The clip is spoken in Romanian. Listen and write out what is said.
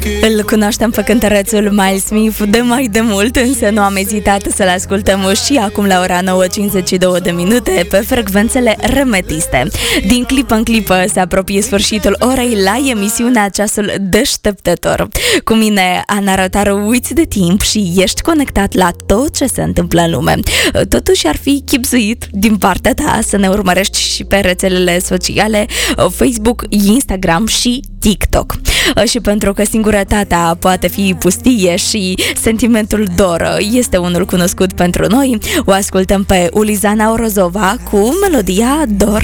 Îl cunoaștem pe cântărețul Miles Smith de mai de mult, însă nu am ezitat să-l ascultăm și acum la ora 9:52 de minute pe frecvențele remetiste. Din clipă în clipă se apropie sfârșitul orei la emisiunea Ceasul Deșteptător. Cu mine, Ana Rotaru, uiți de timp și ești conectat la tot ce se întâmplă în lume. Totuși ar fi chibzuit din partea ta să ne urmărești și pe rețelele sociale Facebook, Instagram și TikTok. Și pentru că singurătatea poate fi pustie și sentimentul dor este unul cunoscut pentru noi, o ascultăm pe Ulizana Orozova cu melodia Dor.